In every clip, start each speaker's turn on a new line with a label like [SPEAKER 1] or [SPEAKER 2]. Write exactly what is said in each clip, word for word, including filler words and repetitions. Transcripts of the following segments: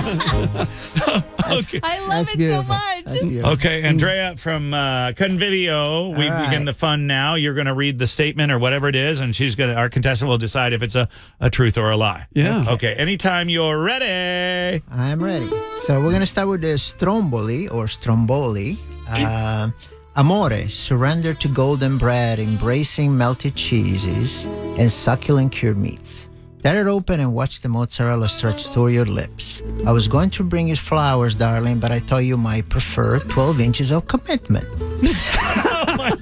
[SPEAKER 1] Okay.
[SPEAKER 2] I love
[SPEAKER 3] That's
[SPEAKER 2] it
[SPEAKER 3] beautiful.
[SPEAKER 2] so much.
[SPEAKER 3] That's beautiful.
[SPEAKER 1] Okay, Andrea from uh, Convivio. We
[SPEAKER 3] All right.
[SPEAKER 1] begin the fun now. You're going to read the statement or whatever it is, and she's going to. Our contestant will decide if it's a, a truth or a lie.
[SPEAKER 4] Yeah.
[SPEAKER 1] Okay. Anytime you're ready.
[SPEAKER 3] I'm ready. So we're going to start with the stromboli or stromboli. Uh, amore, surrender to golden bread, embracing melted cheeses and succulent cured meats. Tear it open and watch the mozzarella stretch toward your lips. I was going to bring you flowers, darling, but I thought you might prefer twelve inches of commitment.
[SPEAKER 1] Oh my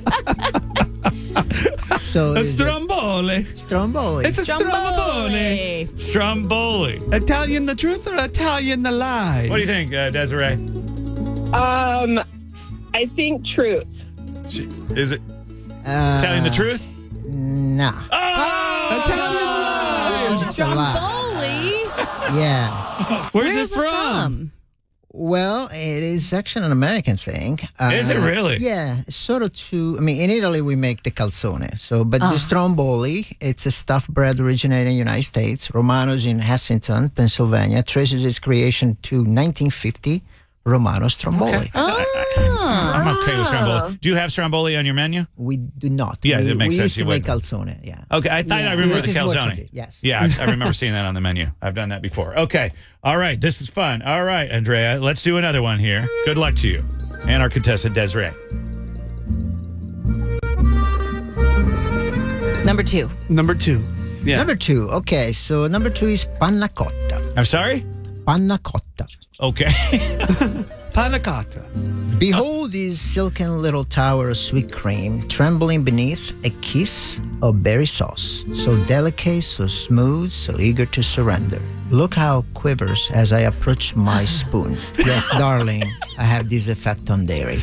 [SPEAKER 1] God.
[SPEAKER 3] So
[SPEAKER 4] A
[SPEAKER 3] is it
[SPEAKER 4] stromboli.
[SPEAKER 3] stromboli.
[SPEAKER 4] It's a stromboli.
[SPEAKER 2] Stromboli.
[SPEAKER 1] Stromboli.
[SPEAKER 4] Italian the truth or Italian the lies?
[SPEAKER 1] What do you think, uh, Desiree?
[SPEAKER 5] Um, I think truth.
[SPEAKER 1] She, is it
[SPEAKER 3] uh,
[SPEAKER 1] telling the truth?
[SPEAKER 3] Nah.
[SPEAKER 1] Oh!
[SPEAKER 4] Italian lies.
[SPEAKER 3] It's a lie.
[SPEAKER 2] Stromboli.
[SPEAKER 3] Yeah.
[SPEAKER 4] Where's,
[SPEAKER 2] Where's
[SPEAKER 4] it from?
[SPEAKER 3] Well, it is actually an American thing. Uh,
[SPEAKER 1] Is it really?
[SPEAKER 3] Yeah, it's sort of too. I mean, in Italy we make the calzone. So, but the stromboli, it's a stuffed bread originating in the United States. Romano's in Hassington, Pennsylvania, traces its creation to nineteen fifty. Romano Stromboli.
[SPEAKER 1] I'm okay with Stromboli. Do you have Stromboli on your menu?
[SPEAKER 3] We do not.
[SPEAKER 1] Yeah,
[SPEAKER 3] we,
[SPEAKER 1] it makes
[SPEAKER 3] we
[SPEAKER 1] sense
[SPEAKER 3] used
[SPEAKER 1] you
[SPEAKER 3] to make
[SPEAKER 1] wouldn't.
[SPEAKER 3] calzone. Yeah.
[SPEAKER 1] Okay, I thought
[SPEAKER 3] Yeah,
[SPEAKER 1] I remember
[SPEAKER 3] which
[SPEAKER 1] the
[SPEAKER 3] is what you
[SPEAKER 1] calzone.
[SPEAKER 3] did, yes.
[SPEAKER 1] Yeah, I, I remember seeing that on the menu. I've done that before. Okay. All right. This is fun. All right, Andrea. Let's do another one here. Good luck to you. And our contestant, Desiree.
[SPEAKER 2] Number two.
[SPEAKER 4] Number two. Yeah.
[SPEAKER 3] Number two. Okay, so number two is panna cotta.
[SPEAKER 1] I'm sorry?
[SPEAKER 3] Panna cotta.
[SPEAKER 1] Okay.
[SPEAKER 4] Panna cotta.
[SPEAKER 3] Behold this silken little tower of sweet cream trembling beneath a kiss of berry sauce, so delicate, so smooth, so eager to surrender. Look how it quivers as I approach my spoon. Yes, darling, I have this effect on dairy.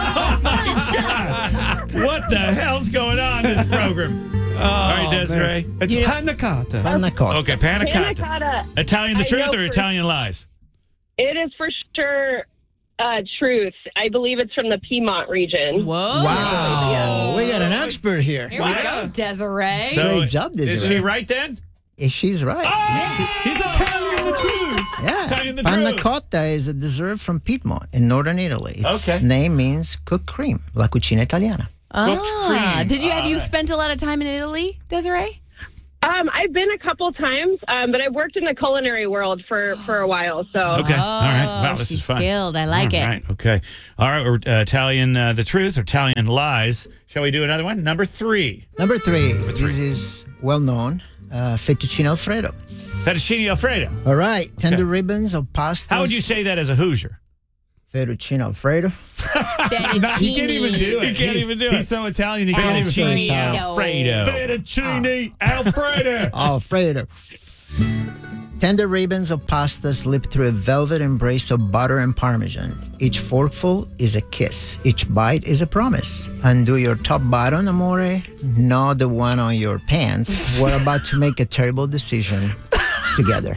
[SPEAKER 1] What the hell's going on in this program? All right, Desiree.
[SPEAKER 4] Man. It's panna cotta.
[SPEAKER 3] Panna cotta.
[SPEAKER 1] Okay, panna
[SPEAKER 5] Panna
[SPEAKER 1] cotta.
[SPEAKER 5] cotta.
[SPEAKER 1] Italian the
[SPEAKER 5] I
[SPEAKER 1] truth
[SPEAKER 5] know
[SPEAKER 1] or
[SPEAKER 5] for-
[SPEAKER 1] Italian lies?
[SPEAKER 5] It is for sure uh, truth. I believe it's from the Piedmont region.
[SPEAKER 2] Whoa.
[SPEAKER 3] Wow, we got an expert here.
[SPEAKER 2] Here we go, Desiree.
[SPEAKER 1] So,
[SPEAKER 3] Great job,
[SPEAKER 1] Is
[SPEAKER 3] Desiree.
[SPEAKER 1] she right then?
[SPEAKER 3] Yeah, she's right.
[SPEAKER 4] He's Italian the truth.
[SPEAKER 3] Yeah,
[SPEAKER 1] Telling the
[SPEAKER 3] panna
[SPEAKER 1] truth.
[SPEAKER 3] cotta is a dessert from Piedmont in northern Italy. Its
[SPEAKER 1] Okay.
[SPEAKER 3] name means cooked cream, la cucina italiana.
[SPEAKER 1] Cooked
[SPEAKER 2] Ah,
[SPEAKER 1] cream.
[SPEAKER 2] did you have
[SPEAKER 1] All
[SPEAKER 2] you
[SPEAKER 1] right.
[SPEAKER 2] spent a lot of time in Italy, Desiree?
[SPEAKER 5] Um, I've been a couple times, um, but I've worked in the culinary world for, for a while. So
[SPEAKER 1] Okay. All right. Wow, this
[SPEAKER 2] Oh, she's
[SPEAKER 1] is fun.
[SPEAKER 2] skilled. I like
[SPEAKER 1] All
[SPEAKER 2] it.
[SPEAKER 1] right. Okay. All right. We're uh, Italian uh, the truth or Italian lies. Shall we do another one? Number three.
[SPEAKER 3] Number three,
[SPEAKER 1] three.
[SPEAKER 3] this is well known, uh, fettuccine alfredo.
[SPEAKER 1] Fettuccine Alfredo.
[SPEAKER 3] All right, tender
[SPEAKER 1] Okay.
[SPEAKER 3] ribbons of pasta.
[SPEAKER 1] How would you say that as a Hoosier?
[SPEAKER 3] Fettuccine alfredo.
[SPEAKER 4] He can't even do it.
[SPEAKER 1] He can't even do it.
[SPEAKER 4] He's so Italian, he can't even say it.
[SPEAKER 1] Fettuccine
[SPEAKER 2] Alfredo.
[SPEAKER 1] Alfredo.
[SPEAKER 4] Fettuccine Alfredo.
[SPEAKER 3] Alfredo. Tender ribbons of pasta slip through a velvet embrace of butter and parmesan. Each forkful is a kiss. Each bite is a promise. Undo your top button, amore. Not the one on your pants. We're about to make a terrible decision together.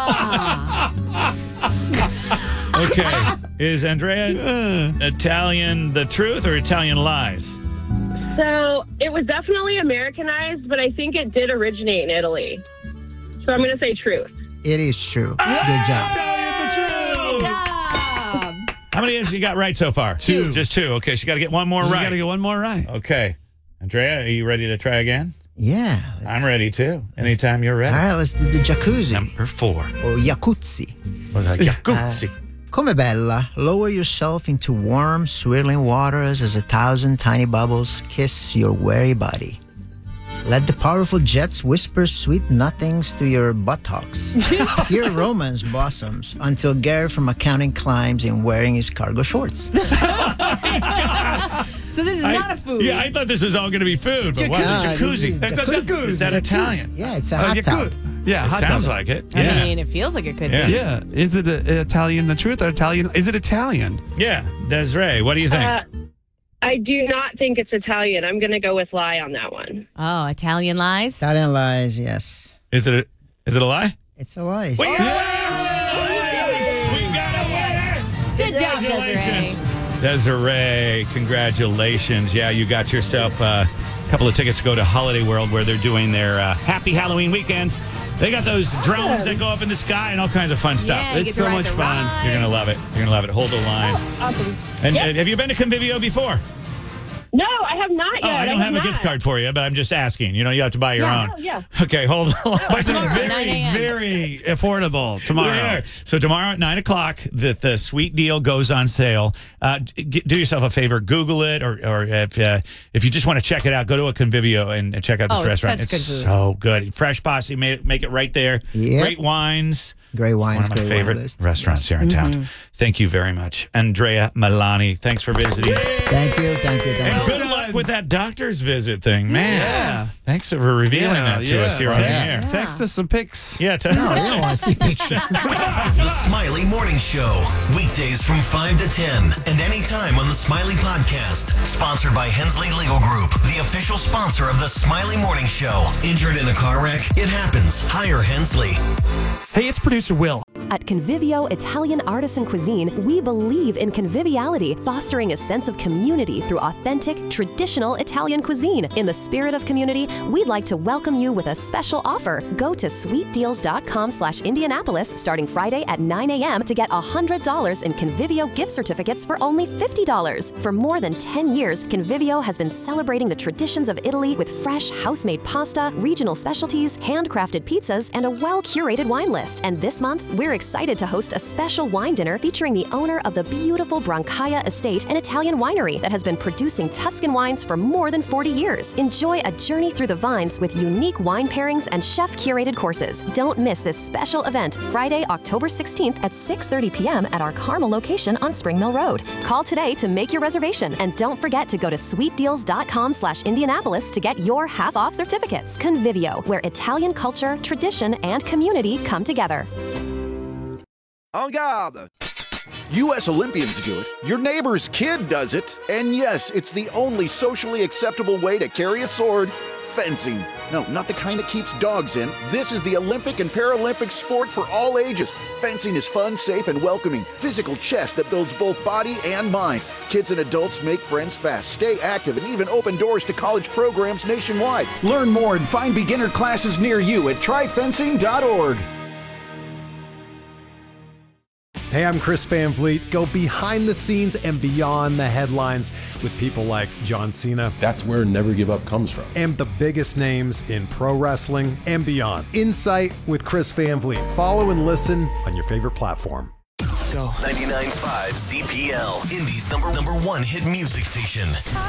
[SPEAKER 1] Okay. Is Andrea Italian the truth or Italian lies?
[SPEAKER 5] So it was definitely Americanized, but I think it did originate in Italy. So I'm going to say truth.
[SPEAKER 3] It is true. Good job.
[SPEAKER 2] Um,
[SPEAKER 1] How many has she got right so far?
[SPEAKER 4] Two.
[SPEAKER 1] Just two. Okay. She got to get one more
[SPEAKER 4] You
[SPEAKER 1] right.
[SPEAKER 4] gotta get one more right.
[SPEAKER 1] Okay. Andrea, are you ready to try again?
[SPEAKER 3] Yeah.
[SPEAKER 1] I'm ready too. Anytime you're ready.
[SPEAKER 3] All right, let's do the jacuzzi
[SPEAKER 1] Number four.
[SPEAKER 3] or jacuzzi.
[SPEAKER 1] Was that jacuzzi?
[SPEAKER 3] Come bella, lower yourself into warm, swirling waters as a thousand tiny bubbles kiss your weary body. Let the powerful jets whisper sweet nothings to your buttocks. Here romance blossoms until Gary from accounting climbs in wearing his cargo shorts.
[SPEAKER 2] so this is
[SPEAKER 1] I-
[SPEAKER 2] not a food.
[SPEAKER 1] Yeah, I thought this was all going to be food, but what?
[SPEAKER 3] Ah,
[SPEAKER 1] Jacuzzi.
[SPEAKER 3] this is
[SPEAKER 1] That's a
[SPEAKER 3] jacuzzi.
[SPEAKER 1] jacuzzi. Is that Italian?
[SPEAKER 3] Yeah, it's a
[SPEAKER 4] Oh,
[SPEAKER 3] hot
[SPEAKER 4] yeah,
[SPEAKER 3] tub.
[SPEAKER 4] good. Yeah,
[SPEAKER 1] It
[SPEAKER 4] hot
[SPEAKER 1] sounds
[SPEAKER 4] tub.
[SPEAKER 1] like it.
[SPEAKER 2] I
[SPEAKER 1] Yeah.
[SPEAKER 2] mean, it feels like it could
[SPEAKER 1] Yeah.
[SPEAKER 2] be.
[SPEAKER 4] Yeah. Is it a, Italian the truth or Italian? Is it Italian?
[SPEAKER 1] Yeah. Desiree, what do you think?
[SPEAKER 5] Uh, I do not think it's Italian. I'm going to go with lie on that one.
[SPEAKER 2] Oh, Italian lies?
[SPEAKER 3] Italian lies, yes.
[SPEAKER 1] is it a, is it a lie?
[SPEAKER 3] It's a lie.
[SPEAKER 1] We got a winner!
[SPEAKER 2] Good job,
[SPEAKER 1] Congratulations.
[SPEAKER 2] Desiree.
[SPEAKER 1] Desiree, congratulations. Yeah, you got yourself uh, a couple of tickets to go to Holiday World where they're doing their uh, Happy Halloween weekends. They got those drones that go up in the sky and all kinds of fun stuff.
[SPEAKER 2] Yeah, you
[SPEAKER 4] It's
[SPEAKER 2] get to
[SPEAKER 4] so
[SPEAKER 2] ride
[SPEAKER 4] much
[SPEAKER 2] the
[SPEAKER 4] fun.
[SPEAKER 2] rides.
[SPEAKER 1] You're going to love it. You're going to love it. Hold the line.
[SPEAKER 5] Awesome.
[SPEAKER 1] And
[SPEAKER 5] Yep.
[SPEAKER 1] uh, have you been to Convivio before?
[SPEAKER 5] No, I have not
[SPEAKER 1] Oh,
[SPEAKER 5] yet.
[SPEAKER 1] I don't have,
[SPEAKER 5] have
[SPEAKER 1] a gift
[SPEAKER 5] not.
[SPEAKER 1] card for you, but I'm just asking. You know, you have to buy your
[SPEAKER 2] Yeah.
[SPEAKER 1] own.
[SPEAKER 5] Oh, yeah.
[SPEAKER 1] Okay, hold on.
[SPEAKER 4] But it's
[SPEAKER 2] Tomorrow at
[SPEAKER 4] very,
[SPEAKER 2] nine a.m.
[SPEAKER 4] very affordable tomorrow.
[SPEAKER 1] There. So tomorrow at nine o'clock, the, the sweet deal goes on sale. Uh, g- do yourself a favor, Google it, or or if uh, if you just want to check it out, go to a Convivio and, and check out this
[SPEAKER 2] Oh, it's
[SPEAKER 1] restaurant.
[SPEAKER 2] such good food.
[SPEAKER 1] so good. Fresh Posse, make, make it right there.
[SPEAKER 3] Yep.
[SPEAKER 1] Great wines.
[SPEAKER 3] Great wines,
[SPEAKER 1] It's one of my
[SPEAKER 3] great wine
[SPEAKER 1] favorite
[SPEAKER 3] list.
[SPEAKER 1] restaurants here in town. Thank you very much, Andrea Milani. Thanks for visiting.
[SPEAKER 3] Thank you, thank you, thank
[SPEAKER 1] And
[SPEAKER 3] you.
[SPEAKER 1] good luck with that doctor's visit thing, man.
[SPEAKER 4] Yeah.
[SPEAKER 1] Thanks for revealing
[SPEAKER 4] Yeah,
[SPEAKER 1] that to
[SPEAKER 4] yeah.
[SPEAKER 1] us here on the
[SPEAKER 4] Text,
[SPEAKER 1] air.
[SPEAKER 4] text us some pics.
[SPEAKER 1] Yeah, t-
[SPEAKER 3] No, you don't want to see pictures.
[SPEAKER 6] The Smiley Morning Show. Weekdays from five to ten. And anytime on the Smiley Podcast. Sponsored by Hensley Legal Group. The official sponsor of the Smiley Morning Show. Injured in a car wreck? It happens. Hire Hensley.
[SPEAKER 7] Hey, it's producer Will.
[SPEAKER 8] At Convivio Italian Artisan Cuisine, we believe in conviviality, fostering a sense of community through authentic, traditional Italian cuisine. In the spirit of community, we'd like to welcome you with a special offer. Go to sweetdeals.com slash Indianapolis starting Friday at nine a.m. to get one hundred dollars in Convivio gift certificates for only fifty dollars. For more than ten years, Convivio has been celebrating the traditions of Italy with fresh, house-made pasta, regional specialties, handcrafted pizzas, and a well-curated wine list. And this month, we're excited to host a special wine dinner featuring the owner of the beautiful Brancaia Estate, an Italian winery that has been producing Tuscan wines for more than forty years. Enjoy a journey through the vines with unique wine pairings and chef-curated courses. Don't miss this special event Friday, October sixteenth at six thirty p.m. at our Carmel location on Spring Mill Road. Call today to make your reservation, and don't forget to go to sweetdeals.com slash Indianapolis to get your half-off certificates. Convivio, where Italian culture, tradition, and community come together.
[SPEAKER 9] En garde! U S Olympians do it, your neighbor's kid does it, and yes, it's the only socially acceptable way to carry a sword, fencing. No, not the kind that keeps dogs in. This is the Olympic and Paralympic sport for all ages. Fencing is fun, safe, and welcoming. Physical chess that builds both body and mind. Kids and adults make friends fast, stay active, and even open doors to college programs nationwide. Learn more and find beginner classes near you at try fencing dot org.
[SPEAKER 10] Hey, I'm Chris Van Vliet. Go behind the scenes and beyond the headlines with people like John Cena.
[SPEAKER 11] That's where Never Give Up comes from.
[SPEAKER 10] And the biggest names in pro wrestling and beyond. Insight with Chris Van Vliet. Follow and listen on your favorite platform.
[SPEAKER 6] ninety-nine point five Z P L. Indy's number, number one hit music station.